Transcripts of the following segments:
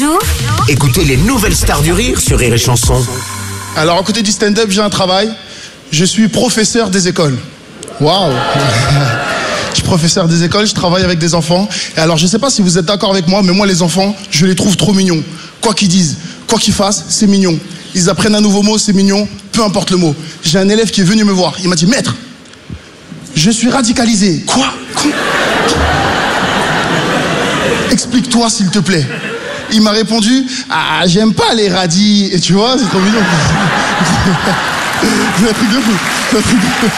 jour. Écoutez les nouvelles stars du rire sur Rire et Chanson. Alors, à côté du stand-up, j'ai un travail. Je suis professeur des écoles. Waouh. Je suis professeur des écoles, je travaille avec des enfants. Et alors, je ne sais pas si vous êtes d'accord avec moi, mais moi, les enfants, je les trouve trop mignons. Quoi qu'ils disent, quoi qu'ils fassent, c'est mignon. Ils apprennent un nouveau mot, c'est mignon, peu importe le mot. J'ai un élève qui est venu me voir. Il m'a dit, maître, je suis radicalisé. Quoi? Explique-toi, s'il te plaît. Il m'a répondu, ah, j'aime pas les radis. Et tu vois, c'est trop mignon. C'est un truc de fou. C'est un truc de fou.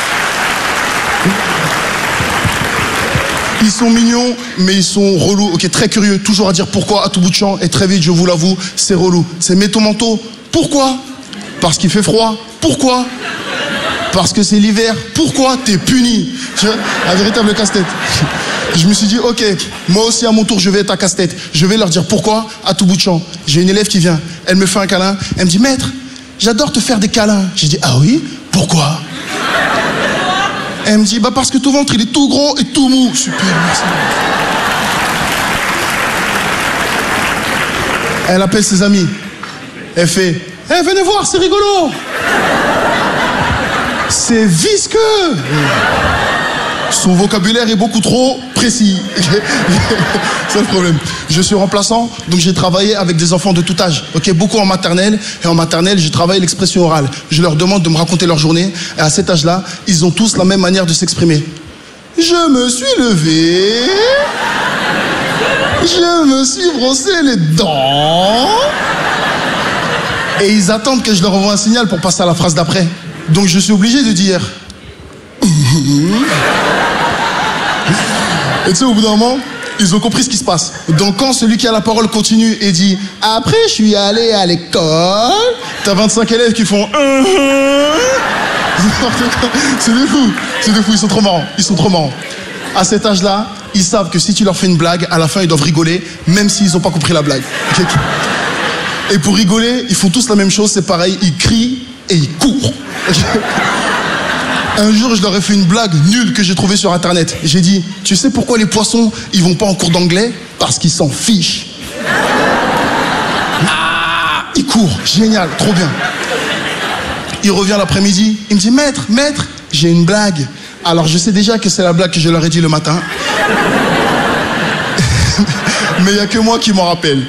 Ils sont mignons, mais ils sont relous. Ok, très curieux, toujours à dire pourquoi à tout bout de champ. Et très vite, je vous l'avoue, c'est relou. C'est mets ton manteau. Pourquoi? Parce qu'il fait froid. Pourquoi? Parce que c'est l'hiver. Pourquoi? T'es puni. Tu vois, un véritable casse-tête. Je me suis dit, ok, moi aussi à mon tour, je vais être à casse-tête. Je vais leur dire pourquoi à tout bout de champ. J'ai une élève qui vient, elle me fait un câlin. Elle me dit, maître, j'adore te faire des câlins. J'ai dit, ah oui? Pourquoi? Elle me dit, bah parce que ton ventre, il est tout gros et tout mou. Super, merci. Elle appelle ses amis. Elle fait, eh, venez voir, c'est rigolo. C'est visqueux. Son vocabulaire est beaucoup trop précis. C'est le problème. Je suis remplaçant, donc j'ai travaillé avec des enfants de tout âge. Ok, beaucoup en maternelle. Et en maternelle, j'ai travaillé l'expression orale. Je leur demande de me raconter leur journée. Et à cet âge-là, ils ont tous la même manière de s'exprimer. Je me suis levé. Je me suis brossé les dents. Et ils attendent que je leur envoie un signal pour passer à la phrase d'après. Donc je suis obligé de dire... Et tu sais, au bout d'un moment, ils ont compris ce qui se passe. Donc quand celui qui a la parole continue et dit « Après, je suis allé à l'école », t'as 25 élèves qui font « C'est des fous, c'est des fous, ils sont trop marrants, ils sont trop marrants. À cet âge-là, ils savent que si tu leur fais une blague, à la fin, ils doivent rigoler, même s'ils n'ont pas compris la blague. Et pour rigoler, ils font tous la même chose, c'est pareil, ils crient et ils courent. Un jour, je leur ai fait une blague nulle que j'ai trouvée sur Internet. J'ai dit, tu sais pourquoi les poissons, ils vont pas en cours d'anglais? Parce qu'ils s'en fichent. Ah, ils courent, génial, trop bien. Il revient l'après-midi, il me dit, maître, j'ai une blague. Alors, je sais déjà que c'est la blague que je leur ai dit le matin. Mais il n'y a que moi qui m'en rappelle.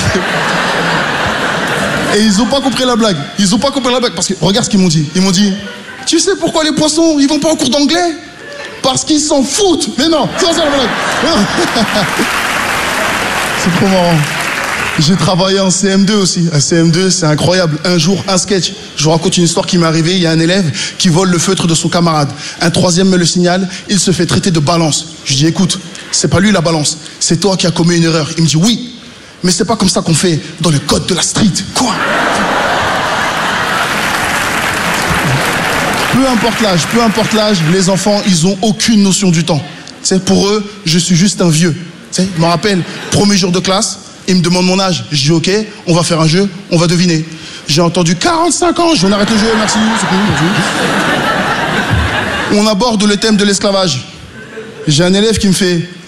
Et ils n'ont pas compris la blague. Ils n'ont pas compris la blague parce que, regarde ce qu'ils m'ont dit. Ils m'ont dit, tu sais pourquoi les poissons, ils vont pas en cours d'anglais? Parce qu'ils s'en foutent. Mais non, c'est la blague. C'est trop marrant. J'ai travaillé en CM2 aussi. À CM2, c'est incroyable. Un jour, un sketch. Je vous raconte une histoire qui m'est arrivée. Il y a un élève qui vole le feutre de son camarade. Un troisième me le signale. Il se fait traiter de balance. Je dis, écoute, c'est pas lui la balance. C'est toi qui as commis une erreur. Il me dit, oui, mais c'est pas comme ça qu'on fait dans le code de la street. Quoi? Peu importe l'âge, les enfants, ils ont aucune notion du temps. C'est pour eux, je suis juste un vieux. Je me rappelle, premier jour de classe, ils me demandent mon âge. Je dis, ok, on va faire un jeu, on va deviner. J'ai entendu 45 ans, je vais arrêter le jeu, merci. On aborde le thème de l'esclavage. J'ai un élève qui me fait,